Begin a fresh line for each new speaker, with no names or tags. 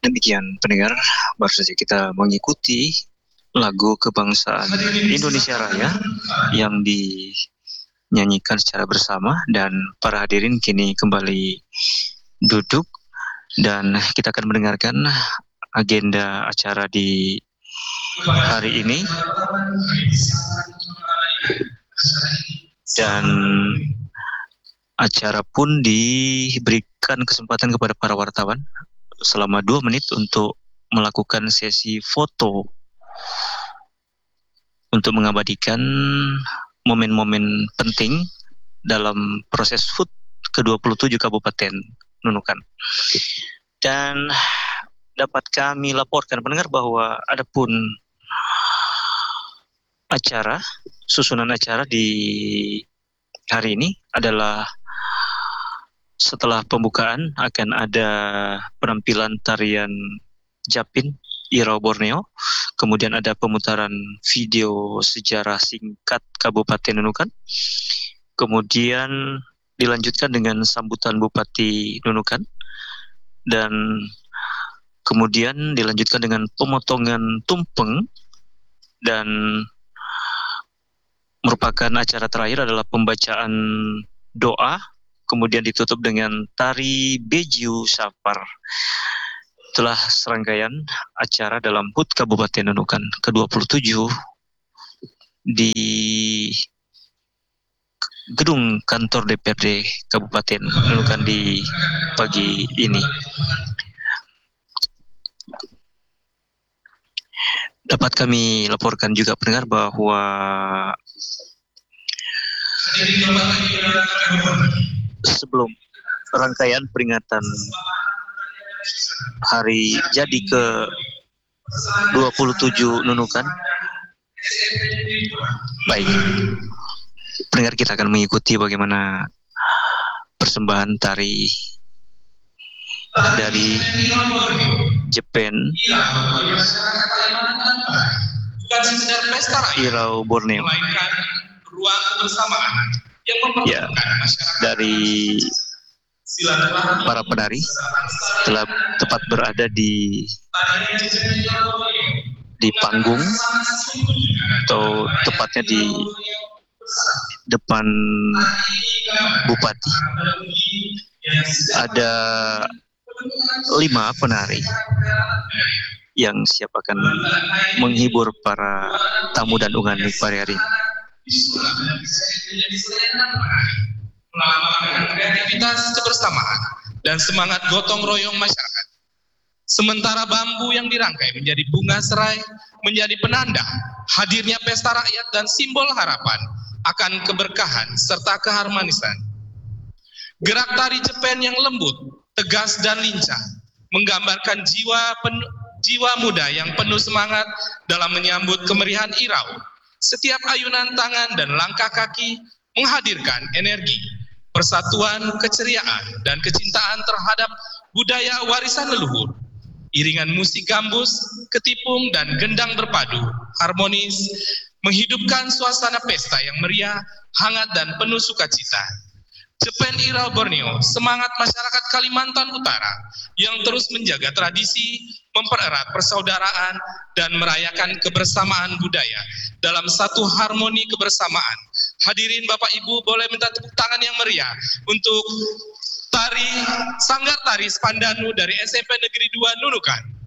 Demikian pendengar, baru saja kita mengikuti lagu kebangsaan Indonesia Raya yang dinyanyikan secara bersama, dan para hadirin kini kembali duduk dan kita akan mendengarkan agenda acara di hari ini. Dan acara pun diberikan kesempatan kepada para wartawan selama 2 menit untuk melakukan sesi foto untuk mengabadikan momen-momen penting dalam proses HUT ke-27 Kabupaten Nunukan. Dan dapat kami laporkan pendengar bahwa adapun susunan acara di hari ini adalah setelah pembukaan akan ada penampilan tarian Japin Irau Borneo, kemudian ada pemutaran video sejarah singkat Kabupaten Nunukan, kemudian dilanjutkan dengan sambutan Bupati Nunukan, dan kemudian dilanjutkan dengan pemotongan tumpeng, dan merupakan acara terakhir adalah pembacaan doa, kemudian ditutup dengan tari Beju Sapar. Itulah serangkaian acara dalam HUT Kabupaten Nunukan ke-27 di gedung kantor DPRD Kabupaten Nunukan di pagi ini. Dapat kami laporkan juga pendengar bahwa sebelum rangkaian peringatan hari jadi ke-27 Nunukan, baik pendengar, kita akan mengikuti bagaimana persembahan tari dari Jepen Irau Borneo, ruang kebersamaan yang mempertemukan masyarakat dari para penari telah tepat berada di panggung, atau tepatnya di depan Bupati. Ada 5 penari yang siap akan menghibur para tamu dan undangan pada hari ini. Melambangkan kreativitas kebersamaan dan semangat gotong royong masyarakat. Sementara bambu yang dirangkai menjadi bunga serai menjadi penanda hadirnya pesta rakyat dan simbol harapan akan keberkahan serta keharmonisan. Gerak tari Jepen yang lembut, tegas dan lincah menggambarkan jiwa muda yang penuh semangat dalam menyambut kemeriahan Irau. Setiap ayunan tangan dan langkah kaki menghadirkan energi, persatuan, keceriaan, dan kecintaan terhadap budaya warisan leluhur. Iringan musik gambus, ketipung, dan gendang berpadu, harmonis, menghidupkan suasana pesta yang meriah, hangat, dan penuh sukacita. Jepen Irau Borneo, semangat masyarakat Kalimantan Utara yang terus menjaga tradisi, mempererat persaudaraan, dan merayakan kebersamaan budaya dalam satu harmoni kebersamaan. Hadirin Bapak Ibu, boleh minta tepuk tangan yang meriah untuk Sanggar Tari Spandanu dari SMP Negeri 2 Nunukan.